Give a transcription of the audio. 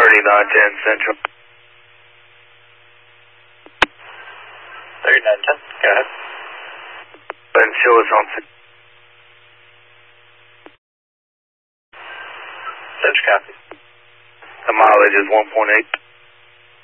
3910 Central. 3910, go ahead. And show us on Cinch copy. the mileage is 1.8.